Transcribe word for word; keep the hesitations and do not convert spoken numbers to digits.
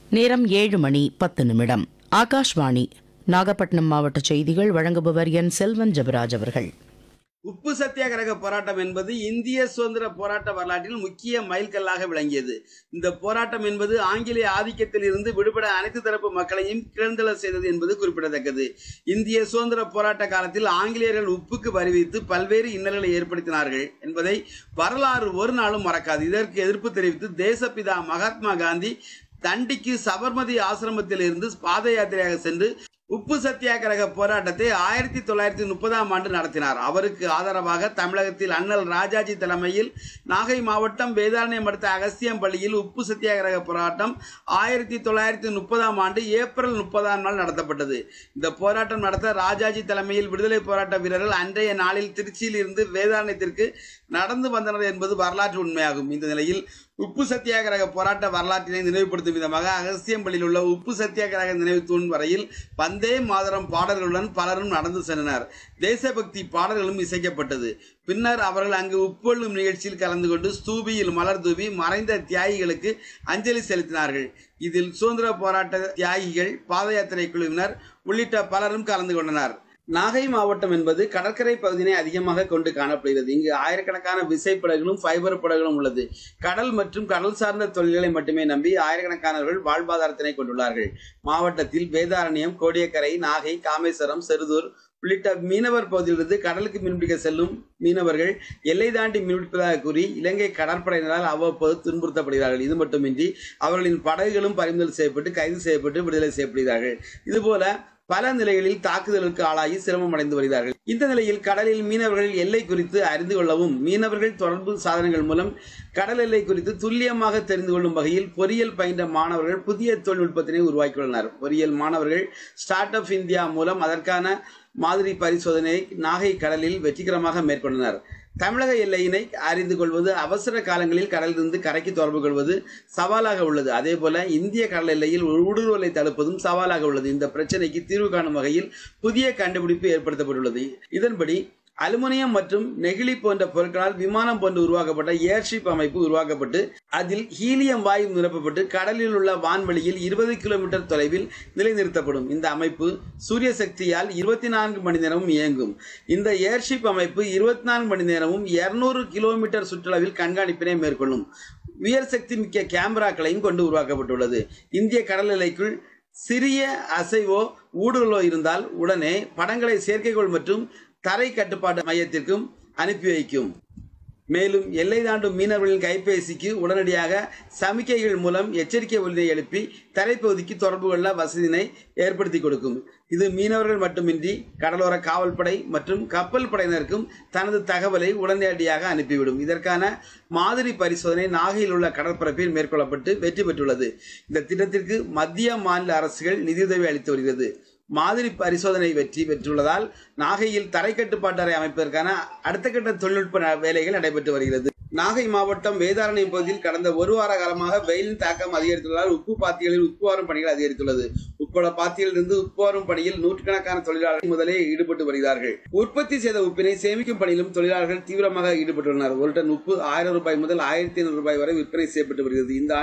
நேரம் ஏழு மணி பத்து நிமிடம். ஆகாஷ்வாணி நாகப்பட்டினம் மாவட்ட செய்திகள் வழங்குபவர் என் செல்வன் ஜெபராஜ் அவர்கள். உப்பு சத்தியாகிரக போராட்டம் என்பது இந்திய சுதந்திர போராட்ட வரலாற்றில் முக்கிய மைல்கல்லாக விளங்கியது. இந்த போராட்டம் என்பது ஆங்கிலேய ஆதிக்கத்தில் இருந்து விடுபட அனைத்து தரப்பு மக்களையும் கிளர்ந்தெழ செய்தது என்பது குறிப்பிடத்தக்கது. இந்திய சுதந்திர போராட்ட காலத்தில் ஆங்கிலேயர்கள் உப்புக்கு வரி விதித்து பல்வேறு இன்னல்களை ஏற்படுத்தினார்கள் என்பதை வரலாறு ஒரு நாளும் மறக்காது. இதற்கு எதிர்ப்பு தெரிவித்து தேசப்பிதா மகாத்மா காந்தி தண்டிக்கு சபர்மதி ஆசிரமத்தில் இருந்து பாத யாத்திரையாக சென்று உப்பு சத்தியாகிரக போராட்டத்தை ஆயிரத்தி தொள்ளாயிரத்தி முப்பதாம் ஆண்டு நடத்தினார். அவருக்கு ஆதரவாக தமிழகத்தில் அண்ணல் ராஜாஜி தலைமையில் நாகை மாவட்டம் வேதாரண்யம் அடுத்த அகஸ்தியம் பள்ளியில் உப்பு சத்தியாகிரக போராட்டம் ஆயிரத்தி தொள்ளாயிரத்தி முப்பதாம் ஆண்டு ஏப்ரல் முப்பதாம் நாள் நடத்தப்பட்டது. இந்த போராட்டம் நடத்த ராஜாஜி தலைமையில் விடுதலை போராட்ட வீரர்கள் அன்றைய நாளில் திருச்சியில் இருந்து வேதாரண்யத்திற்கு நடந்து வந்தனர் என்பது வரலாற்று உண்மையாகும். இந்த நிலையில் உப்பு சத்தியாகிரக போராட்ட வரலாற்றினை நினைவுபடுத்தும் விதமாக அகஸ்தியம்பள்ளியில் உள்ள உப்பு சத்தியாகிரக நினைவு தூண் வரையில் வந்தே மாதரம் பாடல்களுடன் பலரும் நடந்து சென்றனர். தேசபக்தி பாடல்களும் இசைக்கப்பட்டது. பின்னர் அவர்கள் அங்கு உப்புள்ளும் நிகழ்ச்சியில் கலந்து கொண்டு ஸ்தூபியில் மலர் தூவி மறைந்த தியாகிகளுக்கு அஞ்சலி செலுத்தினார்கள். இதில் சுதந்திர போராட்ட தியாகிகள், பாத யாத்திரை குழுவினர் உள்ளிட்ட பலரும் கலந்து கொண்டனர். நாகை மாவட்டம் என்பது கடற்கரை பகுதியினை அதிகமாக கொண்டு காணப்படுகிறது. இங்கு ஆயிரக்கணக்கான விசைப்படகுகளும் ஃபைபர் படகுகளும் உள்ளது. கடல் மற்றும் கடல் சார்ந்த தொழில்களை மட்டுமே நம்பி ஆயிரக்கணக்கானவர்கள் வாழ்வாதாரத்தினை கொண்டுள்ளார்கள். மாவட்டத்தில் வேதாரண்யம், கோடியக்கரை, நாகை, காமேஸ்வரம், செருதூர் உள்ளிட்ட மீனவர் பகுதியிலிருந்து கடலுக்கு மீன்பிடிக்க செல்லும் மீனவர்கள் எல்லை தாண்டி மீன்பிடிப்பதாக கூறி இலங்கை கடற்படையினரால் அவ்வப்போது துன்புறுத்தப்படுகிறார்கள். இது மட்டுமின்றி அவர்களின் படகுகளும் பறிமுதல் செய்யப்பட்டு கைது செய்யப்பட்டு விடுதலை செய்யப்படுகிறார்கள். இதுபோல பல நிலைகளில் தாக்குதலுக்கு ஆளாகி சிரமம் அடைந்து வருகிறார்கள். இந்த நிலையில் கடலில் மீனவர்கள் எல்லை குறித்து அறிந்து கொள்ளவும் மீனவர்கள் தொடர்பு சாதனங்கள் மூலம் கடல் எல்லை குறித்து துல்லியமாக தெரிந்து கொள்ளும் வகையில் பொறியியல் பயின்ற மாணவர்கள் புதிய தொழில்நுட்பத்தினை உருவாக்கியுள்ளனர். பொறியியல் மாணவர்கள் ஸ்டார்ட் அப் இந்தியா மூலம் அதற்கான மாதிரி பரிசோதனை நாகை கடலில் வெற்றிகரமாக மேற்கொண்டனர். தமிழக எல்லையினை அறிந்து கொள்வது, அவசர காலங்களில் கடலிலிருந்து கரைக்கு தொடர்பு கொள்வது சவாலாக உள்ளது. அதே போல இந்திய கடல் எல்லையில் ஊடுருவலை தடுப்பதும் சவாலாக உள்ளது. இந்த பிரச்சனைக்கு தீர்வு காணும் வகையில் புதிய கண்டுபிடிப்பு ஏற்படுத்தப்பட்டுள்ளது. இதன்படி அலுமினியம் மற்றும் நெகிழி போன்ற பொருட்களால் விமானம் போன்று உருவாக்கப்பட்ட ஏர்ஷிப் அமைப்பு உருவாக்கப்பட்டு அதில் ஹீலியம் வாயு நிரப்பப்பட்டு கடலில் உள்ள வான்வெளியில் இருபது கிலோமீட்டர் தொலைவில் நிலைநிறுத்தப்படும். இந்த அமைப்பு சூரிய சக்தியால் இருபத்தி நான்கு மணி நேரமும் இயங்கும். இந்த ஏர்ஷிப் அமைப்பு இருபத்தி நான்கு மணி நேரமும் இருநூறு கிலோமீட்டர் சுற்றளவில் கண்காணிப்பினை மேற்கொள்ளும். உயர் சக்தி மிக்க கேமராக்களையும் கொண்டு உருவாக்கப்பட்டுள்ளது. இந்திய கடல் எல்லைக்குள் சிறிய அசைவோ ஊடுருவலோ இருந்தால் உடனே படங்களை செயற்கைக்கோள் மற்றும் தரை கட்டுப்பாட்டு மையத்திற்கும் அனுப்பி வைக்கும். மேலும் எல்லை தாண்டும் மீனவர்களின் கைபேசிக்கு உடனடியாக சமிக்கைகள் மூலம் எச்சரிக்கை ஒலியை எழுப்பி தரைப்பகுதிக்கு தொடர்பு கொள்ள வசதியினை ஏற்படுத்தி கொடுக்கும். இது மீனவர்கள் மட்டுமின்றி கடலோர காவல்படை மற்றும் கப்பல் படையினருக்கும் தனது தகவலை உடனடியாக அனுப்பிவிடும். இதற்கான மாதிரி பரிசோதனை நாகையில் உள்ள கடற்பரப்பில் மேற்கொள்ளப்பட்டு வெற்றி பெற்றுள்ளது. இந்த திட்டத்திற்கு மத்திய மாநில அரசுகள் நிதியுதவி அளித்து வருகிறது. மாதிரி பரிசோதனை வெற்றி பெற்றுள்ளதால் நாகையில் தரை கட்டுப்பாட்டு அறை அமைப்பதற்கான அடுத்த கட்ட தொழில்நுட்ப வேலைகள் நடைபெற்று வருகிறது. நாகை மாவட்டம் வேதாரண்யம் பகுதியில் கடந்த ஒரு வார காலமாக வெயிலின் தாக்கம் அதிகரித்துள்ளதால் உப்பு பாத்திகளில் உப்பு வாரும் பணிகள் அதிகரித்துள்ளது. உப்பள பாத்தியில் இருந்து உப்பு வாரும் பணியில் நூற்றுக்கணக்கான தொழிலாளர்கள் முதலே ஈடுபட்டு வருகிறார்கள். உற்பத்தி செய்த உப்பினை சேமிக்கும் பணியிலும் தொழிலாளர்கள் தீவிரமாக ஈடுபட்டுள்ளனர். ஒரு டன் உப்பு ஆயிரம் ரூபாய் முதல் ஆயிரத்தி ஐநூறு ரூபாய் வரை விற்பனை செய்யப்பட்டு வருகிறது. இந்த